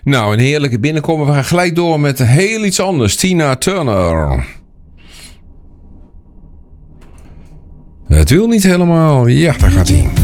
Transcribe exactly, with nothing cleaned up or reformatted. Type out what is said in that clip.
Nou, een heerlijke binnenkomen. We gaan gelijk door met heel iets anders. Tina Turner. Het wil niet helemaal. Ja, daar gaat hij.